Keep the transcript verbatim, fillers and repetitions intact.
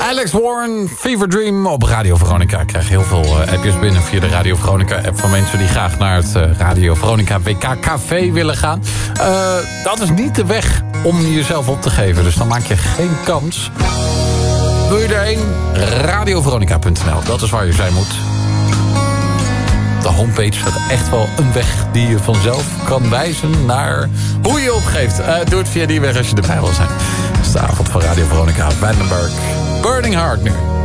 Alex Warren, Fever Dream op Radio Veronica. Ik krijg heel veel uh, appjes binnen via de Radio Veronica app van mensen die graag naar het uh, Radio Veronica W K Café willen gaan. Uh, dat is niet de weg om jezelf op te geven, dus dan maak je geen kans. Wil je erheen? radio veronica punt n l, dat is waar je zijn moet. Op de homepage staat echt wel een weg die je vanzelf kan wijzen naar hoe je opgeeft. Uh, doe het via die weg als je erbij wil zijn. Het is de avond van Radio Veronica, Vandenberg. Burning Heart nu.